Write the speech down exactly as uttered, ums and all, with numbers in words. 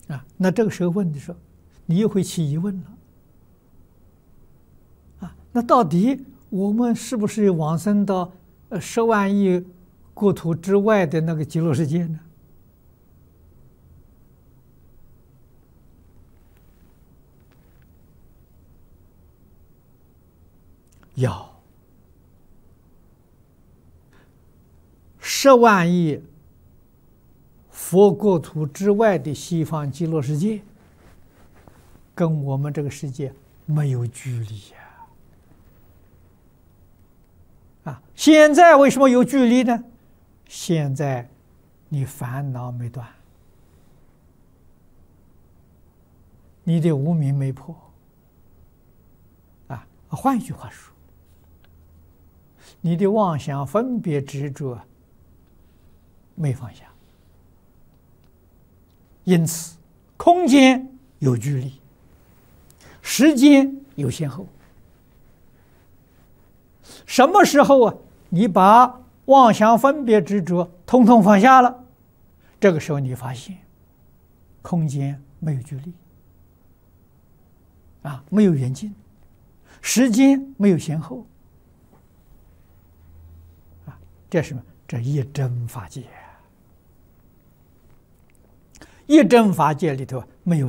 啊，那这个时候问的时候，你又会起疑问了。啊，那到底我们是不是往生到呃十万亿国土之外的那个极乐世界呢？要十万亿佛国土之外的西方极乐世界，跟我们这个世界没有距离呀！啊，现在为什么有距离呢？现在你烦恼没断，你的无明没破。啊，换一句话说，你的妄想分别执着没放下，因此空间有距离，时间有先后。什么时候啊，你把妄想分别执着统统放下了，这个时候你发现空间没有距离，啊，没有远近，时间没有先后。这是什么？这一真法界，一真法界里头没有